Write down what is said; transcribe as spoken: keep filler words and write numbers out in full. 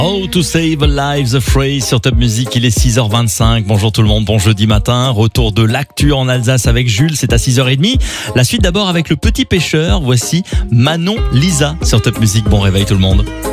How to Save Lives, The Phrase sur Top Music, il est six heures vingt-cinq. Bonjour tout le monde, bon jeudi matin. Retour de l'actu en Alsace avec Jules, c'est à six heures trente. La suite d'abord avec Le Petit Pêcheur. Voici Manon Lisa sur Top Music. Bon réveil tout le monde.